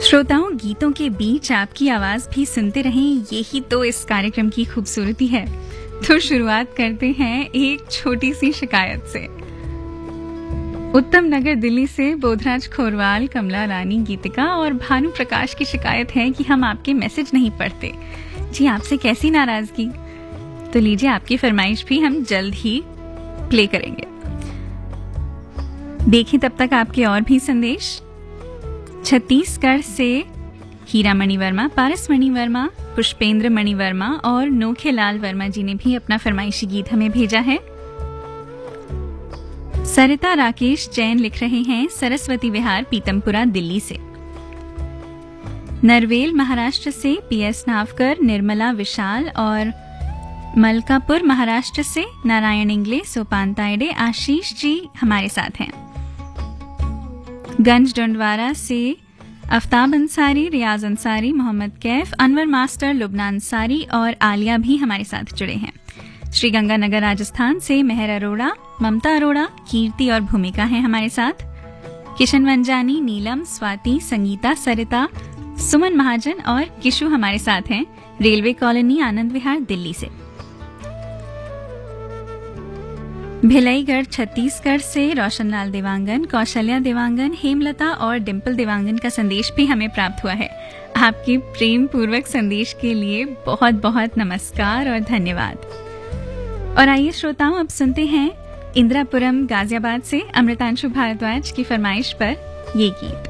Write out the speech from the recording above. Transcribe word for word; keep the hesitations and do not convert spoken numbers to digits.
श्रोताओं, गीतों के बीच आपकी आवाज भी सुनते रहें, यही तो इस कार्यक्रम की खूबसूरती है। तो शुरुआत करते हैं एक छोटी सी शिकायत से। उत्तम नगर दिल्ली से बोधराज खोरवाल, कमला रानी, गीतिका और भानु प्रकाश की शिकायत है कि हम आपके मैसेज नहीं पढ़ते। जी, आपसे कैसी नाराजगी। तो लीजिए, आपकी फरमाइश भी हम जल्द ही प्ले करेंगे। देखिए तब तक आपके और भी संदेश। छत्तीसगढ़ से हीरा मणि वर्मा, पारस मणि वर्मा, पुष्पेंद्र मणि वर्मा और नोखे लाल वर्मा जी ने भी अपना फरमाइशी गीत हमें भेजा है। सरिता राकेश जैन लिख रहे हैं सरस्वती विहार, पीतमपुरा, दिल्ली से। नरवेल महाराष्ट्र से पी एस नावकर, निर्मला विशाल और मलकापुर महाराष्ट्र से नारायण इंगले, सोपान तायडे, आशीष जी हमारे साथ हैं। गंज डोंडवारा से आफ्ताब अंसारी, रियाज अंसारी, मोहम्मद कैफ, अनवर मास्टर, लुबना अंसारी और आलिया भी हमारे साथ जुड़े हैं। श्रीगंगानगर राजस्थान से मेहर अरोड़ा, ममता अरोड़ा, कीर्ति और भूमिका हैं हमारे साथ। किशन वंजानी, नीलम, स्वाति, संगीता, सरिता, सुमन महाजन और किशु हमारे साथ हैं रेलवे कॉलोनी, आनंद विहार, दिल्ली से। भिलाईगढ़ छत्तीसगढ़ से रोशनलाल देवांगन, कौशल्या देवांगन, हेमलता और डिम्पल देवांगन का संदेश भी हमें प्राप्त हुआ है। आपके प्रेम पूर्वक संदेश के लिए बहुत बहुत नमस्कार और धन्यवाद। और आइए श्रोताओं, अब सुनते हैं इंदिरापुरम गाजियाबाद से अमृतांशु भारद्वाज की फरमाइश पर ये गीत।